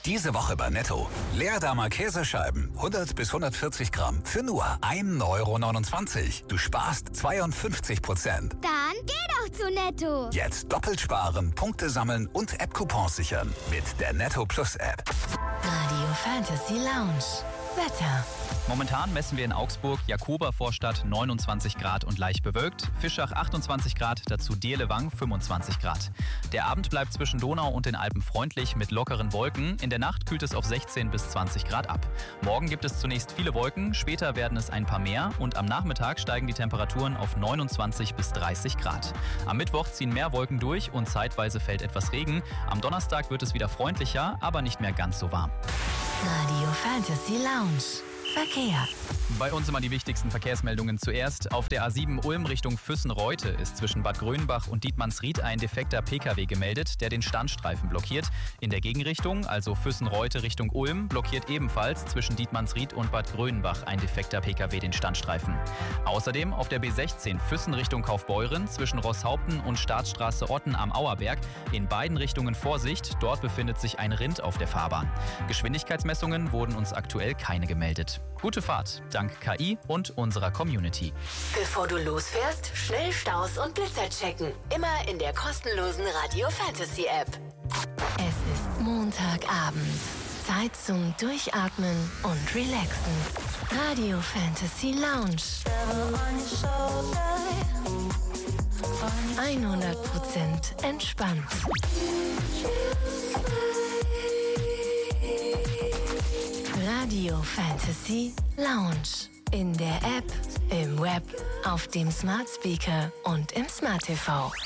Diese Woche bei Netto. Leerdammer Käsescheiben, 100 bis 140 Gramm für nur 1,29 €. Du sparst 52%. Dann geh doch zu Netto. Jetzt doppelt sparen, Punkte sammeln und App-Coupons sichern mit der Netto Plus App. Radio Fantasy Lounge. Wetter. Momentan messen wir in Augsburg Jakoba-Vorstadt 29 Grad und leicht bewölkt, Fischach 28 Grad, dazu Dierlewang 25 Grad. Der Abend bleibt zwischen Donau und den Alpen freundlich mit lockeren Wolken. In der Nacht kühlt es auf 16 bis 20 Grad ab. Morgen gibt es zunächst viele Wolken, später werden es ein paar mehr und am Nachmittag steigen die Temperaturen auf 29 bis 30 Grad. Am Mittwoch ziehen mehr Wolken durch und zeitweise fällt etwas Regen. Am Donnerstag wird es wieder freundlicher, aber nicht mehr ganz so warm. Radio Fantasy Lounge. Verkehr. Bei uns immer die wichtigsten Verkehrsmeldungen zuerst. Auf der A7 Ulm Richtung Füssen-Reute ist zwischen Bad Grönbach und Dietmannsried ein defekter Pkw gemeldet, der den Standstreifen blockiert. In der Gegenrichtung, also Füssen-Reute Richtung Ulm, blockiert ebenfalls zwischen Dietmannsried und Bad Grönbach ein defekter Pkw den Standstreifen. Außerdem auf der B16 Füssen Richtung Kaufbeuren zwischen Rosshaupten und Staatsstraße Otten am Auerberg. In beiden Richtungen Vorsicht, dort befindet sich ein Rind auf der Fahrbahn. Geschwindigkeitsmessungen wurden uns aktuell keine gemeldet. Gute Fahrt, dank KI und unserer Community. Bevor du losfährst, schnell Staus und Blitzer checken. Immer in der kostenlosen Radio Fantasy App. Es ist Montagabend. Zeit zum Durchatmen und Relaxen. Radio Fantasy Lounge. 100% entspannt. Radio Fantasy Lounge. In der App, im Web, auf dem Smart Speaker und im Smart TV.